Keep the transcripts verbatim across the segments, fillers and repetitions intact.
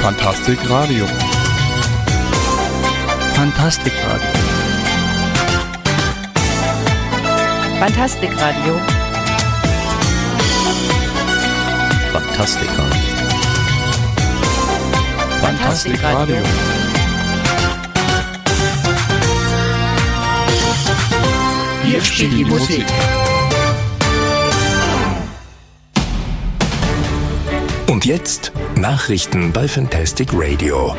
Fantastik Radio. Fantastik Radio. Fantastik Radio. Fantastik Radio. Fantastik Radio. Hier spielt die Musik. Und jetzt Nachrichten bei Fantastic Radio.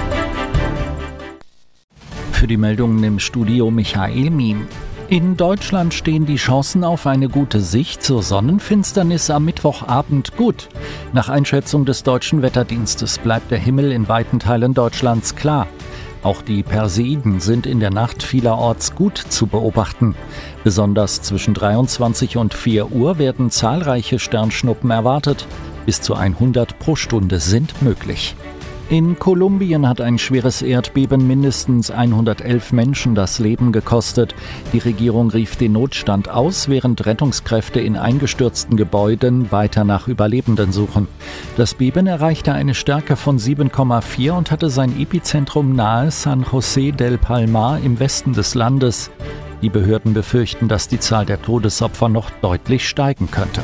Für die Meldungen im Studio Michael Miem. In Deutschland stehen die Chancen auf eine gute Sicht zur Sonnenfinsternis am Mittwochabend gut. Nach Einschätzung des Deutschen Wetterdienstes bleibt der Himmel in weiten Teilen Deutschlands klar. Auch die Perseiden sind in der Nacht vielerorts gut zu beobachten. Besonders zwischen dreiundzwanzig und vier Uhr werden zahlreiche Sternschnuppen erwartet. Bis zu hundert pro Stunde sind möglich. In Kolumbien hat ein schweres Erdbeben mindestens hundertelf Menschen das Leben gekostet. Die Regierung rief den Notstand aus, während Rettungskräfte in eingestürzten Gebäuden weiter nach Überlebenden suchen. Das Beben erreichte eine Stärke von sieben Komma vier und hatte sein Epizentrum nahe San José del Palmar im Westen des Landes. Die Behörden befürchten, dass die Zahl der Todesopfer noch deutlich steigen könnte.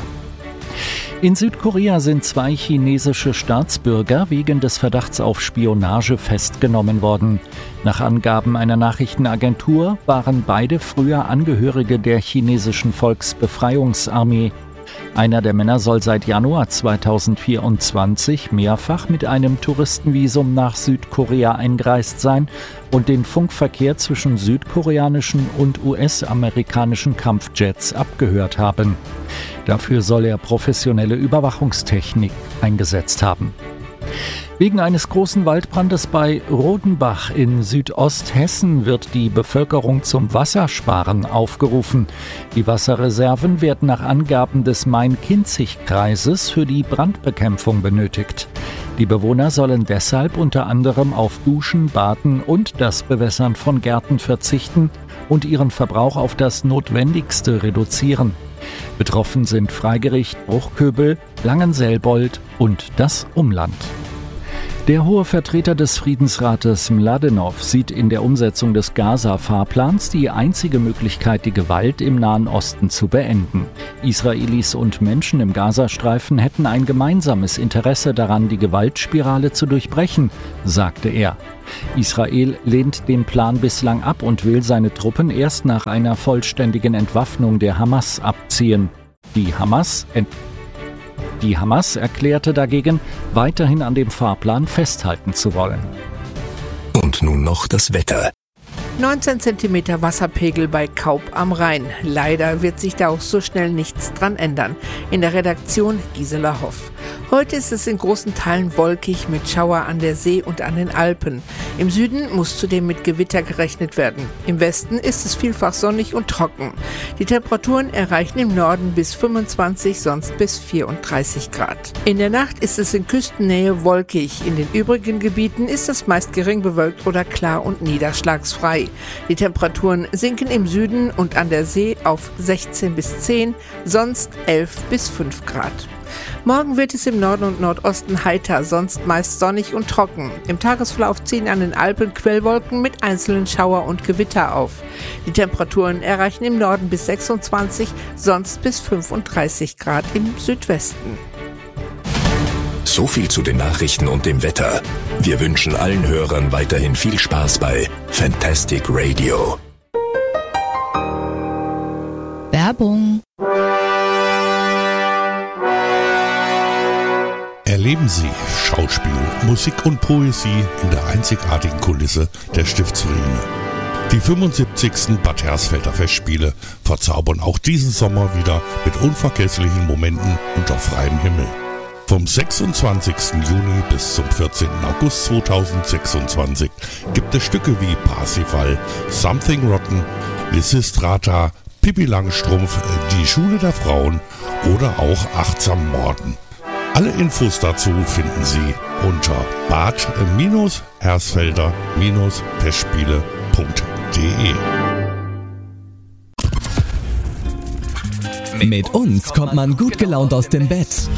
In Südkorea sind zwei chinesische Staatsbürger wegen des Verdachts auf Spionage festgenommen worden. Nach Angaben einer Nachrichtenagentur waren beide früher Angehörige der chinesischen Volksbefreiungsarmee. Einer der Männer soll seit Januar zweitausendvierundzwanzig mehrfach mit einem Touristenvisum nach Südkorea eingereist sein und den Funkverkehr zwischen südkoreanischen und U S-amerikanischen Kampfjets abgehört haben. Dafür soll er professionelle Überwachungstechnik eingesetzt haben. Wegen eines großen Waldbrandes bei Rodenbach in Südosthessen wird die Bevölkerung zum Wassersparen aufgerufen. Die Wasserreserven werden nach Angaben des Main-Kinzig-Kreises für die Brandbekämpfung benötigt. Die Bewohner sollen deshalb unter anderem auf Duschen, Baden und das Bewässern von Gärten verzichten und ihren Verbrauch auf das Notwendigste reduzieren. Betroffen sind Freigericht, Bruchköbel, Langenselbold und das Umland. Der hohe Vertreter des Friedensrates Mladenov sieht in der Umsetzung des Gaza-Fahrplans die einzige Möglichkeit, die Gewalt im Nahen Osten zu beenden. Israelis und Menschen im Gazastreifen hätten ein gemeinsames Interesse daran, die Gewaltspirale zu durchbrechen, sagte er. Israel lehnt den Plan bislang ab und will seine Truppen erst nach einer vollständigen Entwaffnung der Hamas abziehen. Die Hamas ent- Die Hamas erklärte dagegen, weiterhin an dem Fahrplan festhalten zu wollen. Und nun noch das Wetter. neunzehn Zentimeter Wasserpegel bei Kaup am Rhein. Leider wird sich da auch so schnell nichts dran ändern. In der Redaktion Gisela Hoff. Heute ist es in großen Teilen wolkig mit Schauer an der See und an den Alpen. Im Süden muss zudem mit Gewitter gerechnet werden. Im Westen ist es vielfach sonnig und trocken. Die Temperaturen erreichen im Norden bis fünfundzwanzig, sonst bis vierunddreißig Grad. In der Nacht ist es in Küstennähe wolkig. In den übrigen Gebieten ist es meist gering bewölkt oder klar und niederschlagsfrei. Die Temperaturen sinken im Süden und an der See auf sechzehn bis zehn, sonst elf bis fünf Grad. Morgen wird es im Norden und Nordosten heiter, sonst meist sonnig und trocken. Im Tagesverlauf ziehen an den Alpen Quellwolken mit einzelnen Schauer und Gewitter auf. Die Temperaturen erreichen im Norden bis sechsundzwanzig, sonst bis fünfunddreißig Grad im Südwesten. So viel zu den Nachrichten und dem Wetter. Wir wünschen allen Hörern weiterhin viel Spaß bei Fantastic Radio. Werbung. Erleben Sie Schauspiel, Musik und Poesie in der einzigartigen Kulisse der Stiftsruine. Die fünfundsiebzigsten Bad Hersfelder Festspiele verzaubern auch diesen Sommer wieder mit unvergesslichen Momenten unter freiem Himmel. Vom sechsundzwanzigsten Juni bis zum vierzehnten August zweitausendsechsundzwanzig gibt es Stücke wie Parsifal, Something Rotten, Lysistrata, Pippi Langstrumpf, Die Schule der Frauen oder auch Achtsam Morden. Alle Infos dazu finden Sie unter bad hersfelder festspiele punkt de. Mit uns kommt man gut gelaunt aus dem Bett.